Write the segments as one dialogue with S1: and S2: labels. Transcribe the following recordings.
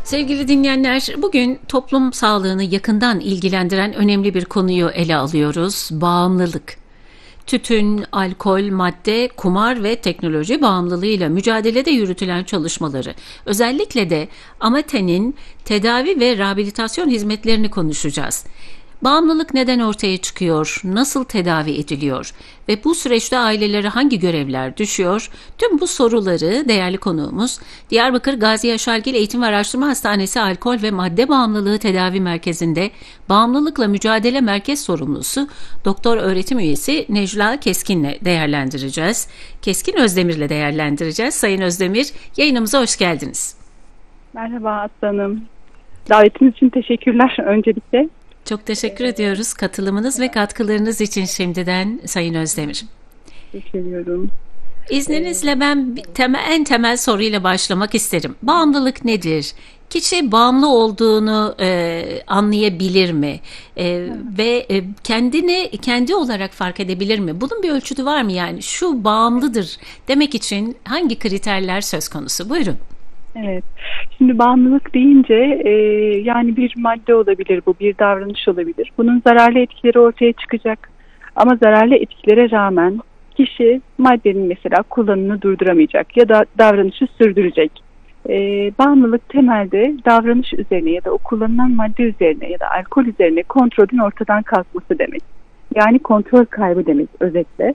S1: Sevgili dinleyenler, bugün toplum sağlığını yakından ilgilendiren önemli bir konuyu ele alıyoruz. Bağımlılık. Tütün, alkol, madde, kumar ve teknoloji bağımlılığıyla mücadelede yürütülen çalışmaları, özellikle de AMATE'nin tedavi ve rehabilitasyon hizmetlerini konuşacağız. Bağımlılık neden ortaya çıkıyor, nasıl tedavi ediliyor ve bu süreçte ailelere hangi görevler düşüyor? Tüm bu soruları değerli konuğumuz Diyarbakır Gazi Yaşargil Eğitim ve Araştırma Hastanesi Alkol ve Madde Bağımlılığı Tedavi Merkezi'nde Bağımlılıkla Mücadele Merkez Sorumlusu Doktor Öğretim Üyesi Necla Keskin'le değerlendireceğiz. Keskin Özdemir'le değerlendireceğiz. Sayın Özdemir, yayınımıza hoş geldiniz.
S2: Merhaba Aslanım. Davetiniz için teşekkürler öncelikle.
S1: Çok teşekkür ediyoruz katılımınız ve katkılarınız için şimdiden Sayın Özdemir.
S2: Teşekkür ediyorum.
S1: İzninizle ben en temel soruyla başlamak isterim. Bağımlılık nedir? Kişi bağımlı olduğunu anlayabilir mi? Ve kendini kendi olarak fark edebilir mi? Bunun bir ölçütü var mı yani? Şu bağımlıdır demek için hangi kriterler söz konusu? Buyurun.
S2: Evet. Şimdi bağımlılık deyince yani bir madde olabilir bu, bir davranış olabilir. Bunun zararlı etkileri ortaya çıkacak. Ama zararlı etkilere rağmen kişi maddenin mesela kullanımını durduramayacak ya da davranışı sürdürecek. Bağımlılık temelde davranış üzerine ya da o kullanılan madde üzerine ya da alkol üzerine kontrolün ortadan kalkması demek. Yani kontrol kaybı demek özetle.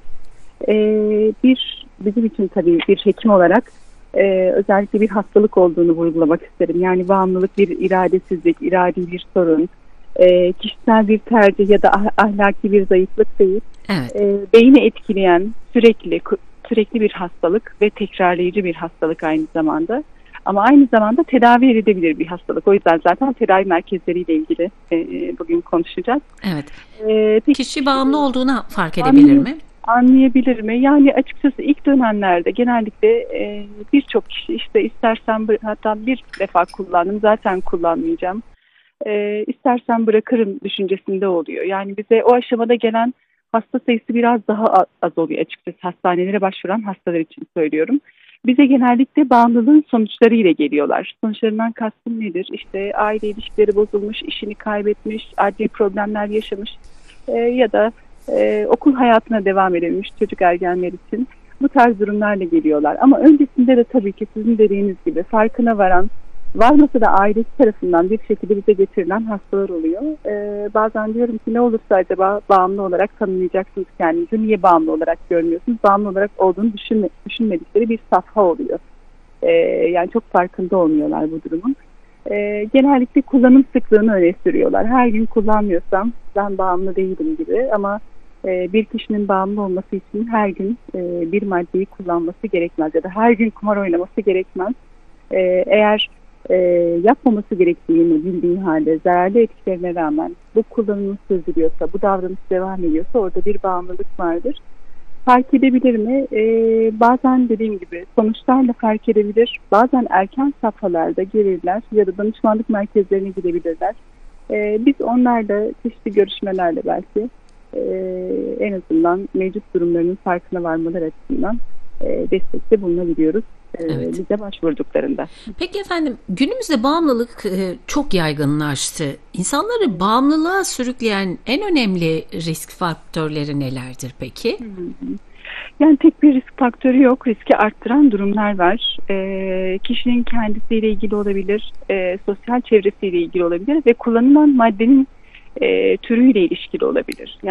S2: Bizim için tabii bir hekim olarak özellikle bir hastalık olduğunu vurgulamak isterim. Yani bağımlılık bir iradesizlik, iradi bir sorun, kişisel bir tercih ya da ahlaki bir zayıflık değil.
S1: Evet.
S2: Beyni etkileyen sürekli bir hastalık ve tekrarlayıcı bir hastalık aynı zamanda. Ama aynı zamanda tedavi edilebilir bir hastalık. O yüzden zaten tedavi merkezleriyle ilgili bugün konuşacağız.
S1: Evet. Kişi bağımlı olduğunu fark edebilir mi?
S2: Anlayabilir mi? Yani açıkçası ilk dönemlerde genellikle birçok kişi işte istersen hatta bir defa kullandım zaten kullanmayacağım. İstersen bırakırım düşüncesinde oluyor. Yani bize o aşamada gelen hasta sayısı biraz daha az oluyor açıkçası. Hastanelere başvuran hastalar için söylüyorum. Bize genellikle bağımlılığın sonuçları ile geliyorlar. Sonuçlarından kastım nedir? İşte aile ilişkileri bozulmuş, işini kaybetmiş, adli problemler yaşamış ya da okul hayatına devam edebilmiş çocuk ergenler için bu tarz durumlarla geliyorlar. Ama öncesinde de tabii ki sizin dediğiniz gibi farkına varmasa da ailesi tarafından bir şekilde bize getirilen hastalar oluyor. Bazen diyorum ki ne olursa acaba bağımlı olarak tanımlayacaksınız kendinizi. Niye bağımlı olarak görmüyorsunuz? Bağımlı olarak olduğunu düşünmedikleri bir safha oluyor. Yani çok farkında olmuyorlar bu durumun. Genellikle kullanım sıklığını öne sürüyorlar. Her gün kullanmıyorsam ben bağımlı değilim gibi ama bir kişinin bağımlı olması için her gün bir maddeyi kullanması gerekmez ya da her gün kumar oynaması gerekmez. Eğer yapmaması gerektiğini bildiği halde zararlı etkilerine rağmen bu kullanımı sürdürüyorsa, bu davranış devam ediyorsa orada bir bağımlılık vardır. Fark edebilir mi? Bazen dediğim gibi sonuçlarla fark edebilir. Bazen erken safhalarda gelirler ya da danışmanlık merkezlerine gidebilirler. Biz onlarla çeşitli görüşmelerle belki en azından mevcut durumlarının farkına varmaları açısından destekte bulunabiliyoruz.
S1: Evet.
S2: Bize başvurduklarında.
S1: Peki efendim, günümüzde bağımlılık çok yaygınlaştı. İnsanları bağımlılığa sürükleyen en önemli risk faktörleri nelerdir peki?
S2: Yani tek bir risk faktörü yok. Riski arttıran durumlar var. Kişinin kendisiyle ilgili olabilir, sosyal çevresiyle ilgili olabilir ve kullanılan maddenin türüyle ilişkili olabilir.